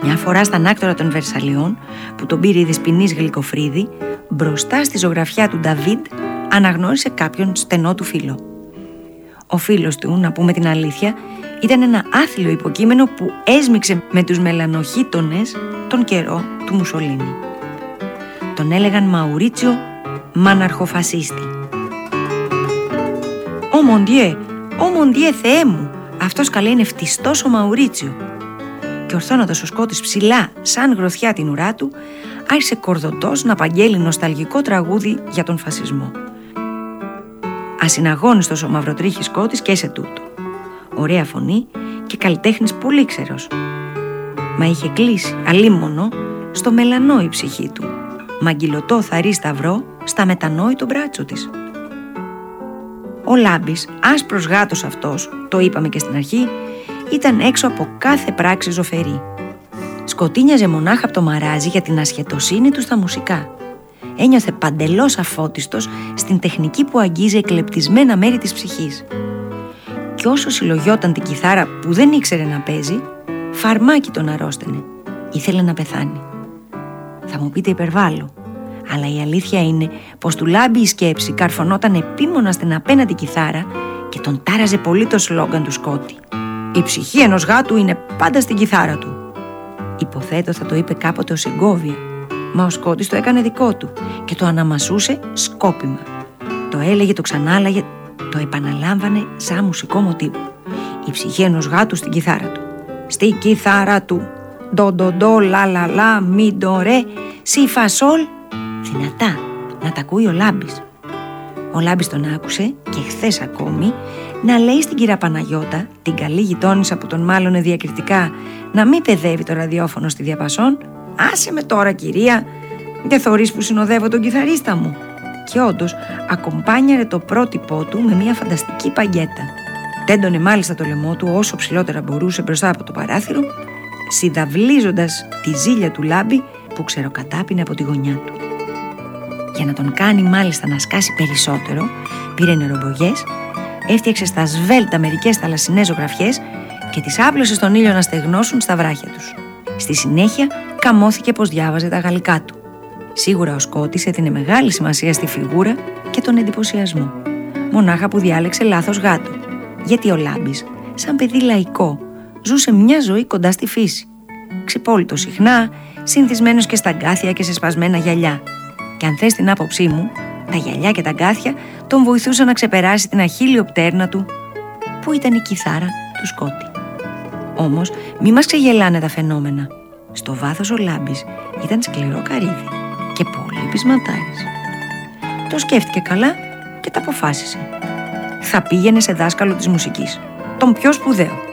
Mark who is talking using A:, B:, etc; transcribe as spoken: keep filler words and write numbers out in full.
A: Μια φορά στα ανάκτορα των Βερσαλιών, που τον πήρε η δεσποινής Γλυκοφρίδη, μπροστά στη ζωγραφιά του Νταβίντ αναγνώρισε κάποιον στενό του φίλο. Ο φίλος του, να πούμε την αλήθεια, ήταν ένα άθλιο υποκείμενο που έσμιξε με τους μελανοχίτονες τον καιρό του Μουσολίνη. Τον έλεγαν Μαουρίτσιο Μαναρχοφασίστη. «Ω Μοντιέ, ω Μοντιέ, Θεέ μου, αυτός καλέ είναι φτιστός ο Μαουρίτσιο». Και ορθώνοντας ο Σκότης ψηλά σαν γροθιά την ουρά του, άρχισε κορδωτός να απαγγέλει νοσταλγικό τραγούδι για τον φασισμό. Ασυναγώνιστος ο μαυροτρίχης Σκότης και σε τούτο. Ωραία φωνή και καλλιτέχνης πολύ ξερός. Μα είχε κλείσει αλίμονο στο μελανό η ψυχή του, μαγγυλωτό θαρί σταυρό στα μετανόητο μπράτσο της. Ο Λάμπης, άσπρος γάτος αυτός, το είπαμε και στην αρχή, ήταν έξω από κάθε πράξη ζωφερή. Σκοτίνιαζε μονάχα από το μαράζι για την ασχετοσύνη του στα μουσικά. Ένιωθε παντελώς αφώτιστος στην τεχνική που αγγίζει εκλεπτισμένα μέρη της ψυχής. Και όσο συλλογιόταν την κιθάρα που δεν ήξερε να παίζει, φαρμάκι τον αρρώστενε. Ήθελε να πεθάνει. Θα μου πείτε υπερβάλλω, αλλά η αλήθεια είναι πως του Λάμπη η σκέψη καρφωνόταν επίμονα στην απέναντι κιθάρα και τον τάραζε πολύ το σλόγγαν του Σκότη. «Η ψυχή ενός γάτου είναι πάντα στην κιθάρα του». Υποθέτω θα το είπε κάποτε ο Σεγκόβια, μα ο Σκότης το έκανε δικό του και το αναμασούσε σκόπιμα. Το έλεγε, το ξανάλαγε, το επαναλάμβανε σαν μουσικό μοτίβο. «Η ψυχή ενός γάτου στην κιθάρα του. Στη κιθάρα του. Ντο ντο ντο λα λα λα μι ντο ρε σι φα σολ». Δυνατά, να τα ακούει ο Λάμπης. Ο Λάμπης τον άκουσε και χθες ακόμη να λέει στην κυρία Παναγιώτα, την καλή γειτόνισσα που τον μάλωνε διακριτικά, να μην παιδεύει το ραδιόφωνο στη διαπασόν. «Άσε με τώρα, κυρία, δεν θωρείς που συνοδεύω τον κιθαρίστα μου». Και όντως ακομπάνιαρε το πρότυπό του με μια φανταστική παγκέτα. Τέντωνε μάλιστα το λαιμό του όσο ψηλότερα μπορούσε μπροστά από το παράθυρο, συνταυλίζοντας τη ζήλια του Λάμπη που ξεροκατάπινε από τη γωνιά του. Για να τον κάνει μάλιστα να σκάσει περισσότερο, πήρε νερομπογιές, έφτιαξε στα σβέλτα μερικές θαλασσινές ζωγραφιές και τις άπλωσε στον ήλιο να στεγνώσουν στα βράχια τους. Στη συνέχεια καμώθηκε πως διάβαζε τα γαλλικά του. Σίγουρα ο Σκότης έδινε μεγάλη σημασία στη φιγούρα και τον εντυπωσιασμό. Μονάχα που διάλεξε λάθος γάτο. Γιατί ο Λάμπης, σαν παιδί λαϊκό, ζούσε μια ζωή κοντά στη φύση. Ξυπόλυτο συχνά, συνηθισμένος και στα γκάθια και σε σπασμένα γυαλιά. Και αν θες την άποψή μου, τα γυαλιά και τα γκάθια τον βοηθούσαν να ξεπεράσει την αχίλιο πτέρνα του, που ήταν η κιθάρα του Σκότη. Όμως μη μας ξεγελάνε τα φαινόμενα. Στο βάθος ο Λάμπης ήταν σκληρό καρύδι και πολύ πεισματάρης. Το σκέφτηκε καλά και τα αποφάσισε. Θα πήγαινε σε δάσκαλο της μουσικής, τον πιο σπουδαίο.